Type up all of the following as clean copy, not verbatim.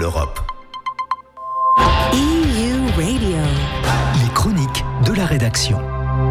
l'Europe. EU Radio. Les chroniques de la rédaction.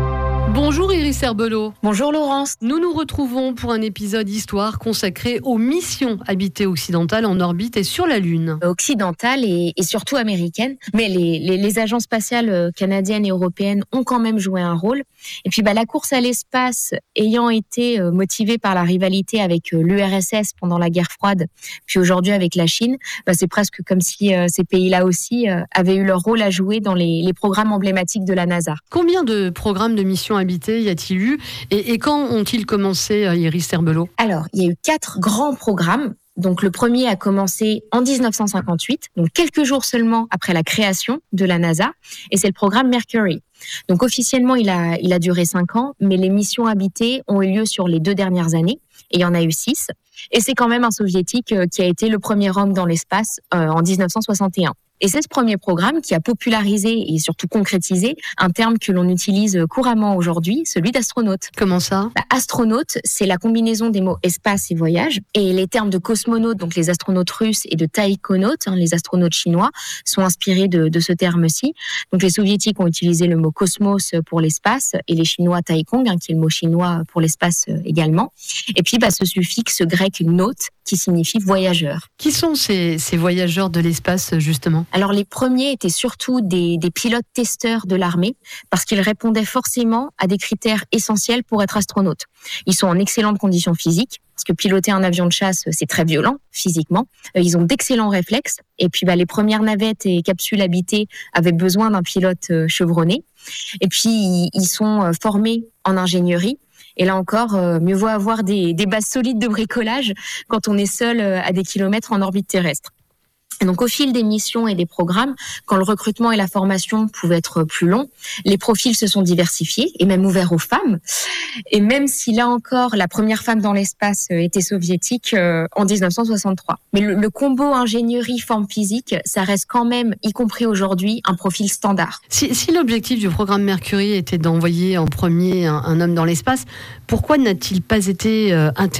Bonjour Iris Herbelot. Bonjour Laurence. Nous nous retrouvons pour un épisode histoire consacré aux missions habitées occidentales en orbite et sur la Lune. Occidentale et surtout américaine. Mais les agences spatiales canadiennes et européennes ont quand même joué un rôle. Et puis la course à l'espace ayant été motivée par la rivalité avec l'URSS pendant la guerre froide, puis aujourd'hui avec la Chine, c'est presque comme si ces pays-là aussi avaient eu leur rôle à jouer dans les programmes emblématiques de la NASA. Combien de programmes de missions habitées y a-t-il eu et quand ont-ils commencé, Iris Herbelot ? Alors, il y a eu 4 grands programmes. Donc, le premier a commencé en 1958, donc quelques jours seulement après la création de la NASA, et c'est le programme Mercury. Donc, officiellement, il a duré 5 ans, mais les missions habitées ont eu lieu sur les 2 dernières années, et il y en a eu 6. Et c'est quand même un soviétique qui a été le premier homme dans l'espace en 1961. Et c'est ce premier programme qui a popularisé et surtout concrétisé un terme que l'on utilise couramment aujourd'hui, celui d'astronaute. Comment ça ? Astronaute, c'est la combinaison des mots espace et voyage. Et les termes de cosmonaute, donc les astronautes russes, et de taïkonautes, les astronautes chinois, sont inspirés de ce terme-ci. Donc les soviétiques ont utilisé le mot cosmos pour l'espace et les chinois taïkong, qui est le mot chinois pour l'espace également. Et puis ce suffixe grec naute qui signifie voyageur. Qui sont ces voyageurs de l'espace justement ? Alors les premiers étaient surtout des pilotes testeurs de l'armée parce qu'ils répondaient forcément à des critères essentiels pour être astronaute. Ils sont en excellentes conditions physiques parce que piloter un avion de chasse, c'est très violent physiquement. Ils ont d'excellents réflexes et puis les premières navettes et capsules habitées avaient besoin d'un pilote chevronné. Et puis ils sont formés en ingénierie. Et là encore, mieux vaut avoir des bases solides de bricolage quand on est seul à des kilomètres en orbite terrestre. Et donc, au fil des missions et des programmes, quand le recrutement et la formation pouvaient être plus longs, les profils se sont diversifiés et même ouverts aux femmes. Et même si là encore, la première femme dans l'espace était soviétique en 1963. Mais le combo ingénierie-forme physique, ça reste quand même, y compris aujourd'hui, un profil standard. Si l'objectif du programme Mercury était d'envoyer en premier un homme dans l'espace, pourquoi n'a-t-il pas été interrompu ?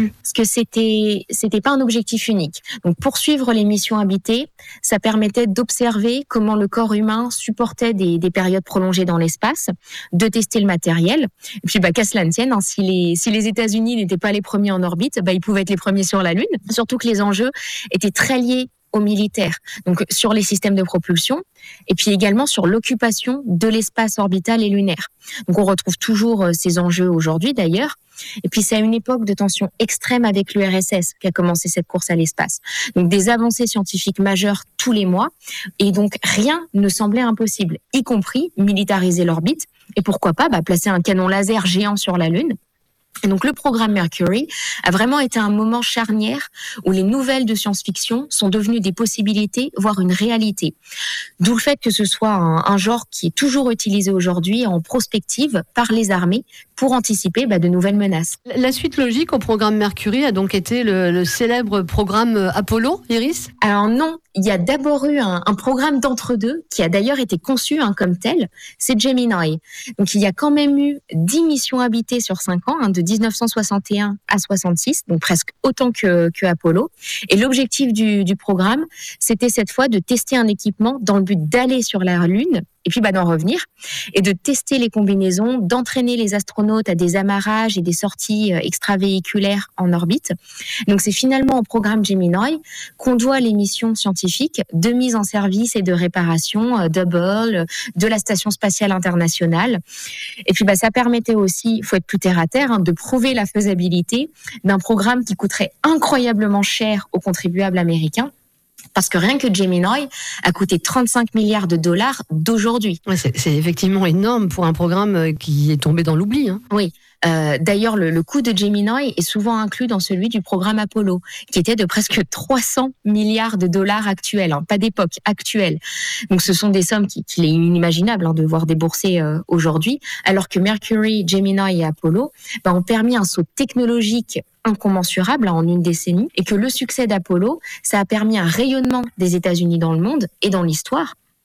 Parce que c'était pas un objectif unique. Donc, poursuivre les missions habitées, ça permettait d'observer comment le corps humain supportait des périodes prolongées dans l'espace, de tester le matériel. Et puis, qu'à cela ne tienne, si les États-Unis n'étaient pas les premiers en orbite, ils pouvaient être les premiers sur la Lune. Surtout que les enjeux étaient très liés aux militaires, donc sur les systèmes de propulsion, et puis également sur l'occupation de l'espace orbital et lunaire. Donc on retrouve toujours ces enjeux aujourd'hui d'ailleurs, et puis c'est à une époque de tension extrême avec l'URSS qu'a commencé cette course à l'espace. Donc des avancées scientifiques majeures tous les mois, et donc rien ne semblait impossible, y compris militariser l'orbite, et pourquoi pas placer un canon laser géant sur la Lune. Et donc le programme Mercury a vraiment été un moment charnière où les nouvelles de science-fiction sont devenues des possibilités, voire une réalité. D'où le fait que ce soit un genre qui est toujours utilisé aujourd'hui en prospective par les armées pour anticiper de nouvelles menaces. La suite logique au programme Mercury a donc été le célèbre programme Apollo, Iris ? Alors non, il y a d'abord eu un programme d'entre-deux qui a d'ailleurs été conçu comme tel, c'est Gemini. Donc il y a quand même eu 10 missions habitées sur 5 ans, de 1961 à 66, donc presque autant que Apollo. Et l'objectif du programme, c'était cette fois de tester un équipement dans le but d'aller sur la Lune, et puis d'en revenir, et de tester les combinaisons, d'entraîner les astronautes à des amarrages et des sorties extravéhiculaires en orbite. Donc c'est finalement au programme Gemini qu'on doit les missions scientifiques de mise en service et de réparation d'Hubble, de la Station spatiale internationale. Et puis ça permettait aussi, il faut être plus terre à terre, de prouver la faisabilité d'un programme qui coûterait incroyablement cher aux contribuables américains. Parce que rien que Gemini a coûté 35 milliards de dollars d'aujourd'hui. Ouais, c'est effectivement énorme pour un programme qui est tombé dans l'oubli. Oui. D'ailleurs, le coût de Gemini est souvent inclus dans celui du programme Apollo, qui était de presque 300 milliards de dollars actuels, pas d'époque, actuelle. Donc ce sont des sommes qu'il est inimaginable de voir débourser aujourd'hui, alors que Mercury, Gemini et Apollo ont permis un saut technologique incommensurable en une décennie, et que le succès d'Apollo, ça a permis un rayonnement des États-Unis dans le monde et dans l'histoire.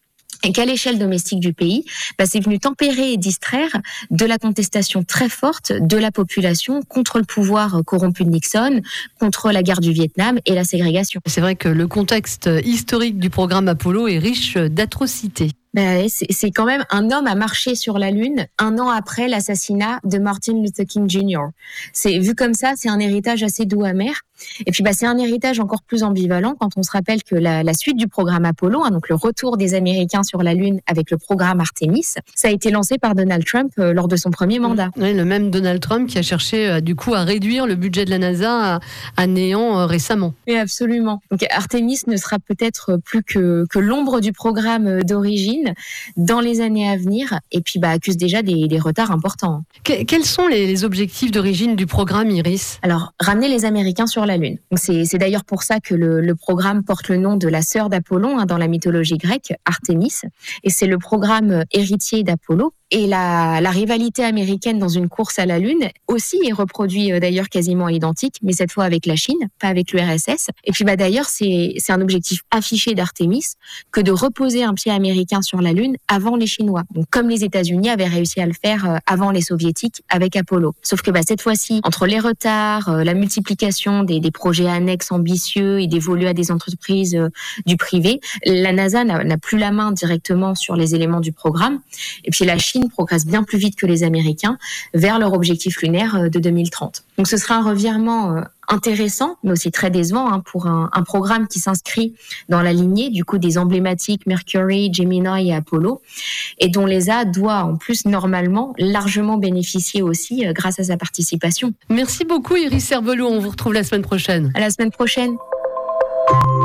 et qu'à l'échelle domestique du pays, c'est venu tempérer et distraire de la contestation très forte de la population contre le pouvoir corrompu de Nixon, contre la guerre du Vietnam et la ségrégation. C'est vrai que le contexte historique du programme Apollo est riche d'atrocités. C'est quand même un homme à marcher sur la Lune 1 an après l'assassinat de Martin Luther King Jr. C'est vu comme ça, c'est un héritage assez doux amer. Et puis c'est un héritage encore plus ambivalent quand on se rappelle que la suite du programme Apollo, donc le retour des Américains sur la Lune avec le programme Artemis, ça a été lancé par Donald Trump lors de son premier mandat. Oui, le même Donald Trump qui a cherché du coup à réduire le budget de la NASA à néant récemment. Oui, absolument. Donc Artemis ne sera peut-être plus que l'ombre du programme d'origine dans les années à venir, et puis accuse déjà des retards importants. Quels sont les objectifs d'origine du programme, Iris ? Alors, ramener les Américains sur la Lune. C'est d'ailleurs pour ça que le programme porte le nom de la sœur d'Apollon dans la mythologie grecque, Artémis, et c'est le programme héritier d'Apollo. Et la rivalité américaine dans une course à la Lune aussi est reproduite d'ailleurs quasiment à l'identique, mais cette fois avec la Chine, pas avec l'URSS. Et puis d'ailleurs, c'est un objectif affiché d'Artémis que de reposer un pied américain sur la Lune avant les Chinois. Donc comme les États-Unis avaient réussi à le faire avant les Soviétiques avec Apollo. Sauf que cette fois-ci, entre les retards, la multiplication des projets annexes ambitieux et dévolus à des entreprises du privé, la NASA n'a plus la main directement sur les éléments du programme. Et puis la Chine progresse bien plus vite que les Américains vers leur objectif lunaire de 2030. Donc ce sera un revirement intéressant, mais aussi très décevant pour un programme qui s'inscrit dans la lignée du coup des emblématiques Mercury, Gemini et Apollo, et dont l'ESA doit en plus normalement largement bénéficier aussi grâce à sa participation. Merci beaucoup Iris Herbelot, on vous retrouve la semaine prochaine. À la semaine prochaine.